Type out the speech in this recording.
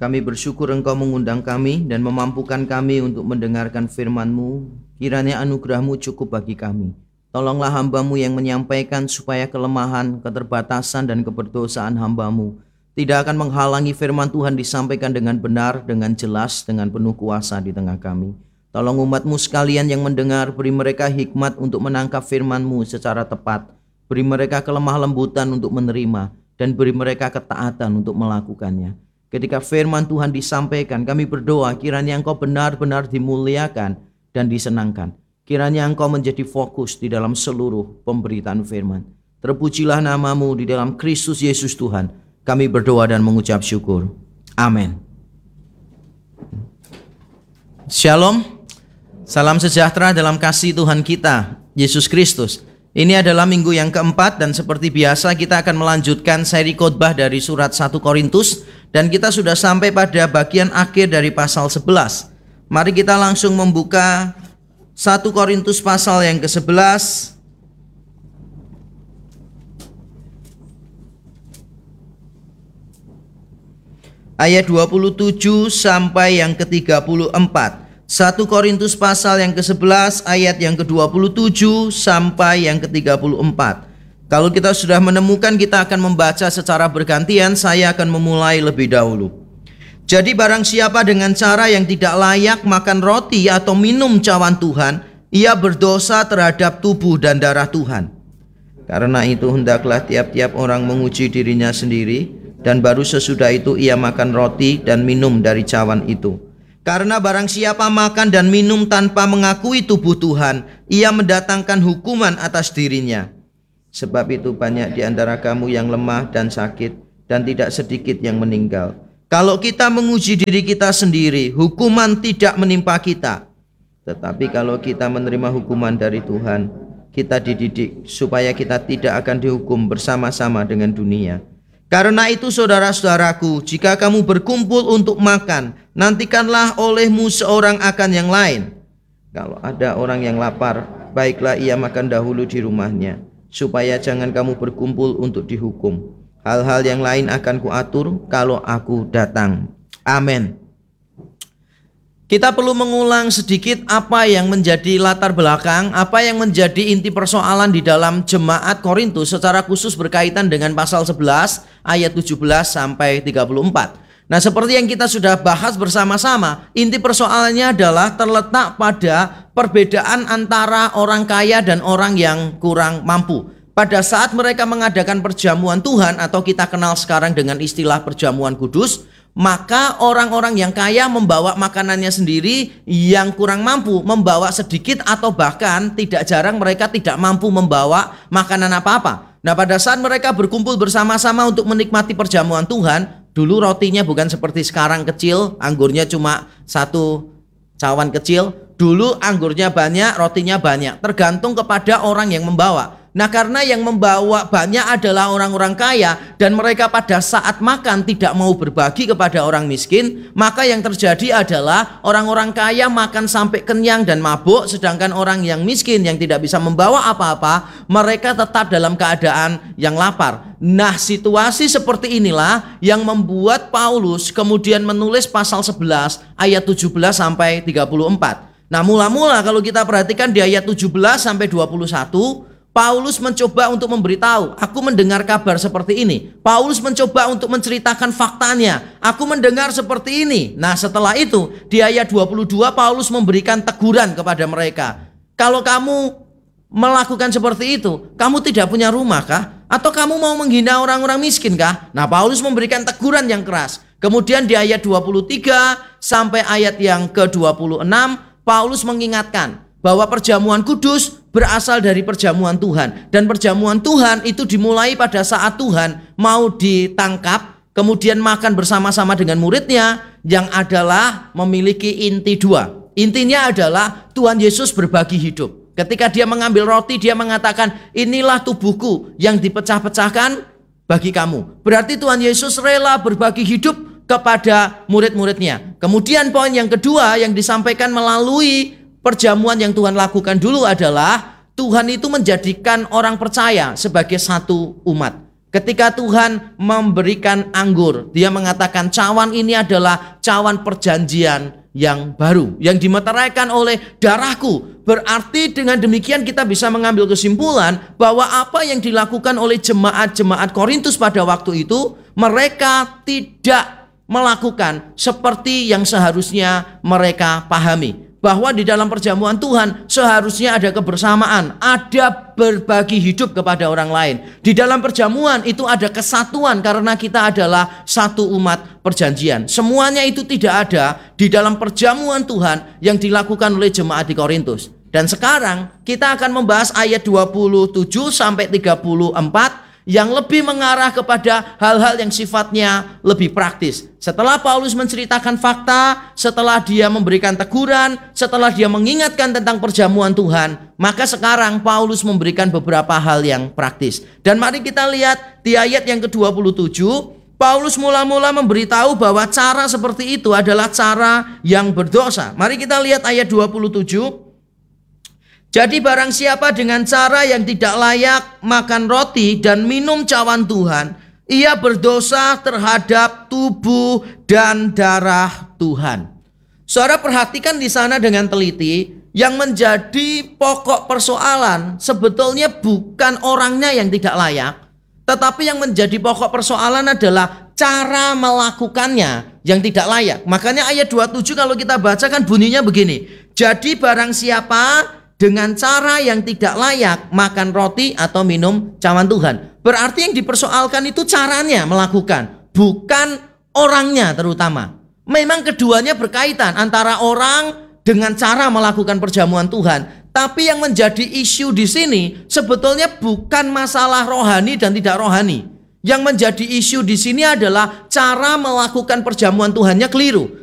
Kami bersyukur Engkau mengundang kami dan memampukan kami untuk mendengarkan firman-Mu. Kiranya anugerah-Mu cukup bagi kami. Tolonglah hamba-Mu yang menyampaikan supaya kelemahan, keterbatasan, dan keberdosaan hamba-Mu tidak akan menghalangi firman Tuhan disampaikan dengan benar, dengan jelas, dengan penuh kuasa di tengah kami. Tolong umat-Mu sekalian yang mendengar, beri mereka hikmat untuk menangkap firman-Mu secara tepat. Beri mereka kelemah lembutan untuk menerima, dan beri mereka ketaatan untuk melakukannya. Ketika firman Tuhan disampaikan, kami berdoa kiranya Engkau benar-benar dimuliakan dan disenangkan. Kiranya Engkau menjadi fokus di dalam seluruh pemberitaan firman. Terpujilah nama-Mu di dalam Kristus Yesus Tuhan. Kami berdoa dan mengucap syukur. Amin. Shalom. Salam sejahtera dalam kasih Tuhan kita, Yesus Kristus. Ini adalah minggu yang keempat dan seperti biasa kita akan melanjutkan seri khotbah dari surat 1 Korintus. Dan kita sudah sampai pada bagian akhir dari pasal 11. Mari kita langsung membuka 1 Korintus pasal yang ke-11. Ayat 27 sampai yang ke-34. 1 Korintus pasal yang ke-11 ayat yang ke-27 sampai yang ke-34. Kalau kita sudah menemukan, kita akan membaca secara bergantian. Saya akan memulai lebih dahulu. Jadi barang siapa dengan cara yang tidak layak makan roti atau minum cawan Tuhan, ia berdosa terhadap tubuh dan darah Tuhan. Karena itu hendaklah tiap-tiap orang menguji dirinya sendiri, dan baru sesudah itu ia makan roti dan minum dari cawan itu. Karena barang siapa makan dan minum tanpa mengakui tubuh Tuhan, ia mendatangkan hukuman atas dirinya. Sebab itu banyak di antara kamu yang lemah dan sakit, dan tidak sedikit yang meninggal. Kalau kita menguji diri kita sendiri, hukuman tidak menimpa kita. Tetapi kalau kita menerima hukuman dari Tuhan, kita dididik supaya kita tidak akan dihukum bersama-sama dengan dunia. Karena itu saudara-saudaraku, jika kamu berkumpul untuk makan, nantikanlah olehmu seorang akan yang lain. Kalau ada orang yang lapar, baiklah ia makan dahulu di rumahnya, supaya jangan kamu berkumpul untuk dihukum. Hal-hal yang lain akan kuatur kalau aku datang. Amin. Kita perlu mengulang sedikit apa yang menjadi latar belakang, apa yang menjadi inti persoalan di dalam jemaat Korintus secara khusus berkaitan dengan pasal 11 ayat 17 sampai 34. Nah, seperti yang kita sudah bahas bersama-sama, inti persoalannya adalah terletak pada perbedaan antara orang kaya dan orang yang kurang mampu. Pada saat mereka mengadakan perjamuan Tuhan atau kita kenal sekarang dengan istilah perjamuan kudus, maka orang-orang yang kaya membawa makanannya sendiri, yang kurang mampu membawa sedikit atau bahkan tidak jarang mereka tidak mampu membawa makanan apa-apa. Nah, pada saat mereka berkumpul bersama-sama untuk menikmati perjamuan Tuhan, dulu rotinya bukan seperti sekarang kecil, anggurnya cuma satu cawan kecil. Dulu anggurnya banyak, rotinya banyak, tergantung kepada orang yang membawa. Nah, karena yang membawa banyak adalah orang-orang kaya dan mereka pada saat makan tidak mau berbagi kepada orang miskin, maka yang terjadi adalah orang-orang kaya makan sampai kenyang dan mabuk, sedangkan orang yang miskin yang tidak bisa membawa apa-apa, mereka tetap dalam keadaan yang lapar. Nah, situasi seperti inilah yang membuat Paulus kemudian menulis pasal 11 ayat 17 sampai 34. Nah, mula-mula kalau kita perhatikan di ayat 17 sampai 21, Paulus mencoba untuk memberitahu, aku mendengar kabar seperti ini. Paulus mencoba untuk menceritakan faktanya, aku mendengar seperti ini. Nah, setelah itu di ayat 22 Paulus memberikan teguran kepada mereka. Kalau kamu melakukan seperti itu, kamu tidak punya rumah kah? Atau kamu mau menghina orang-orang miskin kah? Nah, Paulus memberikan teguran yang keras. Kemudian di ayat 23 sampai ayat yang ke-26, Paulus mengingatkan bahwa perjamuan kudus berasal dari perjamuan Tuhan. Dan perjamuan Tuhan itu dimulai pada saat Tuhan mau ditangkap, kemudian makan bersama-sama dengan muridnya yang adalah memiliki inti dua. Intinya adalah Tuhan Yesus berbagi hidup. Ketika dia mengambil roti, dia mengatakan, inilah tubuhku yang dipecah-pecahkan bagi kamu. Berarti Tuhan Yesus rela berbagi hidup kepada murid-muridnya. Kemudian poin yang kedua yang disampaikan melalui perjamuan yang Tuhan lakukan dulu adalah Tuhan itu menjadikan orang percaya sebagai satu umat. Ketika Tuhan memberikan anggur, dia mengatakan cawan ini adalah cawan perjanjian yang baru, yang dimeteraikan oleh darahku. Berarti dengan demikian kita bisa mengambil kesimpulan bahwa apa yang dilakukan oleh jemaat-jemaat Korintus pada waktu itu, mereka tidak melakukan seperti yang seharusnya mereka pahami. Bahwa di dalam perjamuan Tuhan seharusnya ada kebersamaan, ada berbagi hidup kepada orang lain. Di dalam perjamuan itu ada kesatuan karena kita adalah satu umat perjanjian. Semuanya itu tidak ada di dalam perjamuan Tuhan yang dilakukan oleh jemaat di Korintus. Dan sekarang kita akan membahas ayat 27 sampai 34 yang lebih mengarah kepada hal-hal yang sifatnya lebih praktis. Setelah Paulus menceritakan fakta, setelah dia memberikan teguran, setelah dia mengingatkan tentang perjamuan Tuhan, maka sekarang Paulus memberikan beberapa hal yang praktis. Dan mari kita lihat di ayat yang ke-27, Paulus mula-mula memberitahu bahwa cara seperti itu adalah cara yang berdosa. Mari kita lihat ayat 27. Jadi barang siapa dengan cara yang tidak layak makan roti dan minum cawan Tuhan, ia berdosa terhadap tubuh dan darah Tuhan. Saudara perhatikan di sana dengan teliti, yang menjadi pokok persoalan sebetulnya bukan orangnya yang tidak layak, tetapi yang menjadi pokok persoalan adalah cara melakukannya yang tidak layak. Makanya ayat 27 kalau kita bacakan bunyinya begini. Jadi barang siapa dengan cara yang tidak layak makan roti atau minum cawan Tuhan. Berarti yang dipersoalkan itu caranya melakukan, bukan orangnya terutama. Memang keduanya berkaitan antara orang dengan cara melakukan perjamuan Tuhan. Tapi yang menjadi isu di sini sebetulnya bukan masalah rohani dan tidak rohani. Yang menjadi isu di sini adalah cara melakukan perjamuan Tuhannya keliru.